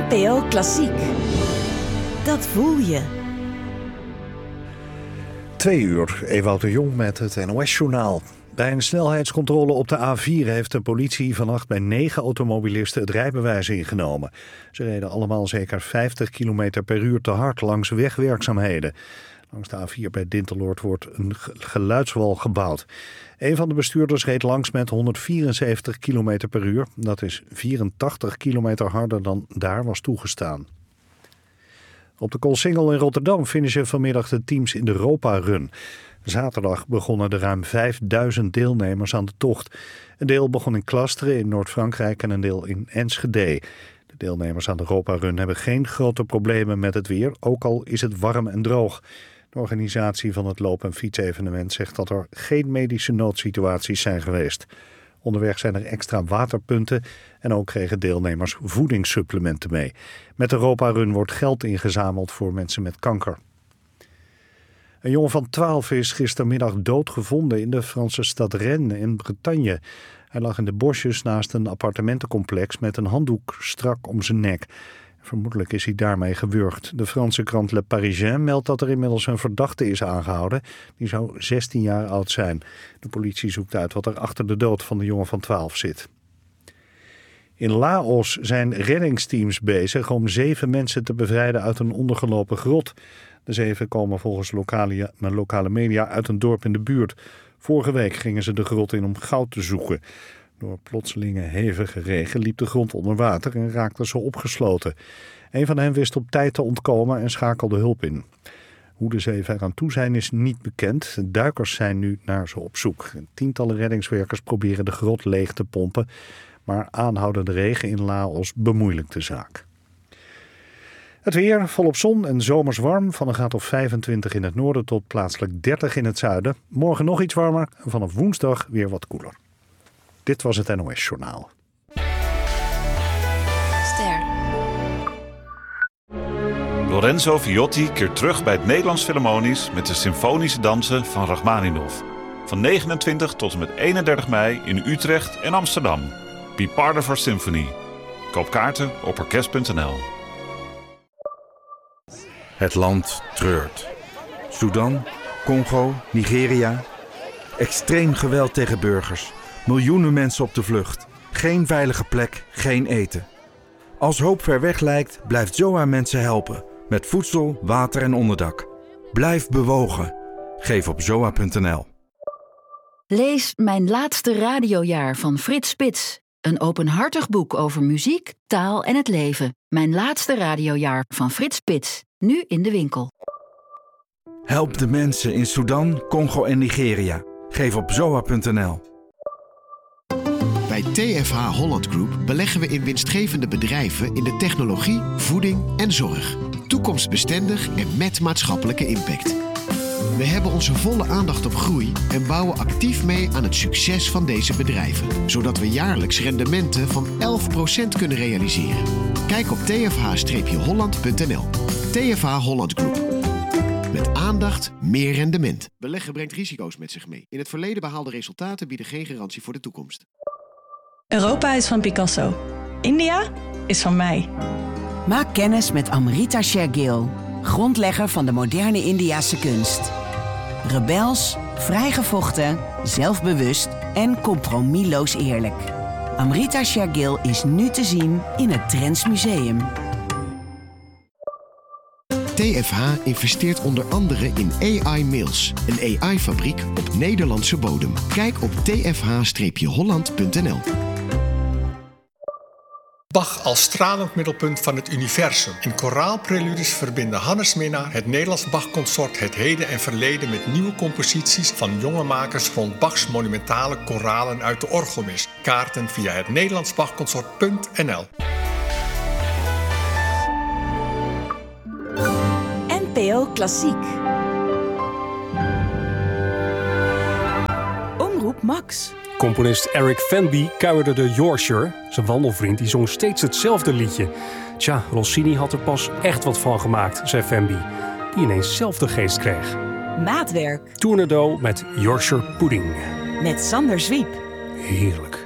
NPO Klassiek. Dat voel je. 2 uur, Ewout de Jong met het NOS-journaal. Bij een snelheidscontrole op de A4 heeft de politie vannacht bij 9 automobilisten het rijbewijs ingenomen. Ze reden allemaal zeker 50 km per uur te hard langs wegwerkzaamheden. Langs de A4 bij Dinteloord wordt een geluidswal gebouwd. Een van de bestuurders reed langs met 174 km per uur. Dat is 84 kilometer harder dan daar was toegestaan. Op de Koolsingel in Rotterdam finishen vanmiddag de teams in de Europa Run. Zaterdag begonnen er ruim 5000 deelnemers aan de tocht. Een deel begon in Clasteren in Noord-Frankrijk en een deel in Enschede. De deelnemers aan de Europa Run hebben geen grote problemen met het weer, ook al is het warm en droog. De organisatie van het loop- en fietsevenement zegt dat er geen medische noodsituaties zijn geweest. Onderweg zijn er extra waterpunten en ook kregen deelnemers voedingssupplementen mee. Met de Europa Run wordt geld ingezameld voor mensen met kanker. Een jongen van 12 is gistermiddag doodgevonden in de Franse stad Rennes in Bretagne. Hij lag in de bosjes naast een appartementencomplex met een handdoek strak om zijn nek. Vermoedelijk is hij daarmee gewurgd. De Franse krant Le Parisien meldt dat er inmiddels een verdachte is aangehouden. Die zou 16 jaar oud zijn. De politie zoekt uit wat er achter de dood van de jongen van 12 zit. In Laos zijn reddingsteams bezig om 7 mensen te bevrijden uit een ondergelopen grot. De 7 komen volgens lokale media uit een dorp in de buurt. Vorige week gingen ze de grot in om goud te zoeken. Door plotselinge hevige regen liep de grond onder water en raakte ze opgesloten. Een van hen wist op tijd te ontkomen en schakelde hulp in. Hoe de 7 eraan toe zijn is niet bekend. Duikers zijn nu naar ze op zoek. Tientallen reddingswerkers proberen de grot leeg te pompen. Maar aanhoudende regen in Laos bemoeilijkt de zaak. Het weer volop zon en zomers warm. Van een graad of 25 in het noorden tot plaatselijk 30 in het zuiden. Morgen nog iets warmer en vanaf woensdag weer wat koeler. Dit was het NOS-journaal. Ster. Lorenzo Viotti keert terug bij het Nederlands Philharmonisch met de symfonische dansen van Rachmaninov. Van 29 tot en met 31 mei in Utrecht en Amsterdam. Be part of our symphony. Koop kaarten op orkest.nl. Het land treurt. Sudan, Congo, Nigeria. Extreem geweld tegen burgers. Miljoenen mensen op de vlucht. Geen veilige plek, geen eten. Als hoop ver weg lijkt, blijft ZOA mensen helpen. Met voedsel, water en onderdak. Blijf bewogen. Geef op zoa.nl. Lees Mijn laatste radiojaar van Frits Spits. Een openhartig boek over muziek, taal en het leven. Mijn laatste radiojaar van Frits Spits. Nu in de winkel. Help de mensen in Sudan, Congo en Nigeria. Geef op zoa.nl. Bij TFH Holland Group beleggen we in winstgevende bedrijven in de technologie, voeding en zorg. Toekomstbestendig en met maatschappelijke impact. We hebben onze volle aandacht op groei en bouwen actief mee aan het succes van deze bedrijven. Zodat we jaarlijks rendementen van 11% kunnen realiseren. Kijk op tfh-holland.nl. TFH Holland Group. Met aandacht meer rendement. Beleggen brengt risico's met zich mee. In het verleden behaalde resultaten bieden geen garantie voor de toekomst. Europa is van Picasso. India is van mij. Maak kennis met Amrita Shergill, grondlegger van de moderne Indiase kunst. Rebels, vrijgevochten, zelfbewust en compromisloos eerlijk. Amrita Shergill is nu te zien in het Trends Museum. TFH investeert onder andere in AI Mills, een AI-fabriek op Nederlandse bodem. Kijk op tfh-holland.nl. Bach als stralend middelpunt van het universum. In koraalpreludes verbinden Hannes Minnaar, het Nederlands Bach-consort, het heden en verleden met nieuwe composities van jonge makers rond Bachs monumentale koralen uit de orgelmis. Kaarten via het nederlandsbachconsort.nl. NPO Klassiek. Omroep Max. Componist Eric Venby kuierde de Yorkshire. Zijn wandelvriend die zong steeds hetzelfde liedje. Tja, Rossini had er pas echt wat van gemaakt, zei Venby, die ineens zelf de geest kreeg. Maatwerk. Tournedo met Yorkshire Pudding. Met Sander Zwiep. Heerlijk.